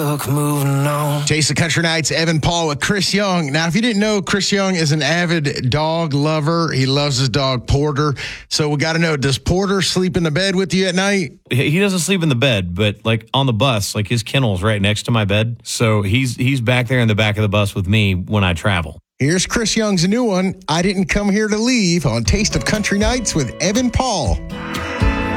took moving on. Taste of Country Nights, Evan Paul with Chris Young. Now, if you didn't know, Chris Young is an avid dog lover. He loves his dog, Porter. So we got to know, does Porter sleep in the bed with you at night? He doesn't sleep in the bed, but like on the bus, like his kennel's right next to my bed. So he's back there in the back of the bus with me when I travel. Here's Chris Young's new one, I Didn't Come Here to Leave, on Taste of Country Nights with Evan Paul.